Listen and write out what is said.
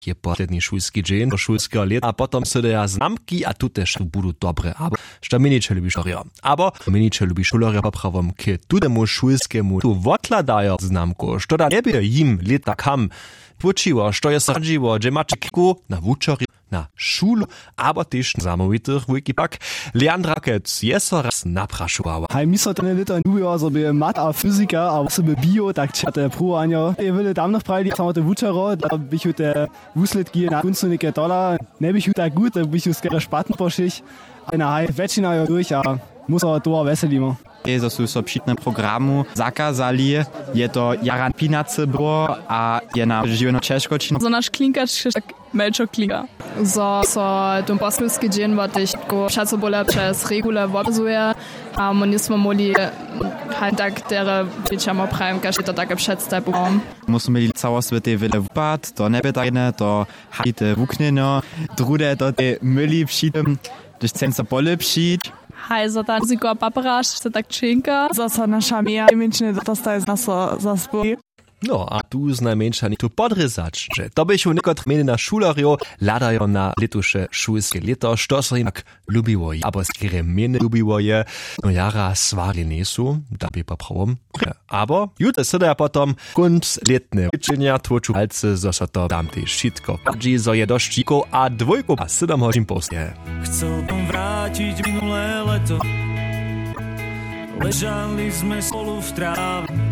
je posledný šulský dzień do šulského leta a potom se daja znamki a tu też budú dobre. Abo što meniče lubi šulerja. Abo meniče lubi šulerja popravom k tudemu šulskemu tu odkladajo znamku, što da ne bi jim leta kam počiło, što je sradživo, že mače kiku na vučori, na šulu, abo tež zamovitých Wikipak. Leandra Kec je so raz naprašovala. Hej, mi so ten leta nujo, so by mat a fyzika, a so by bio, tak čate pruvanjo. Je ville tam noch pravili, samo te vučaro, da bych ju te vusledki na kuncu neke dola, ne bych ju tak gut, da bych ju skere špatno pošich. Na hej, väčšina jo durch, a muso to veselimo. Zo sú so přitné programu zakázali, je to Jaran Pinace bro a je na živeno češkočino. Za naš klinkač tak melčo klinka. So tom posluski dzień watich go szacobole przez regule wobzuje, a my nismo moli halt tak der bichamo prime kashi to tak obschätzte Programm. Musimy mieli całoswety wiele wpad, to nebetajne, to hajte wukneno, drude to te myli psitem, durch censa bole psit. Hej, za ta muziko paparaš, se tak činka. Zasa naša mija imenčne, da to staje z naso zaspoj. No, a tu znajmenša tu podryzač, že to byś u niekotrych mieli na šulerjo, ladajo na letuše šulske leto, što so inak lubiło je, abo skere mene lubiło je, no jara svari nesu, da by popravom. Abo jutro sedaja potom kunc letne učenja tvoču palce, zo so to dam te šitko. Padži, zo je doščiko a dvojko, a sedam hožim postje. Chcel som vrátiť minulé leto, ležali sme spolu v tráve.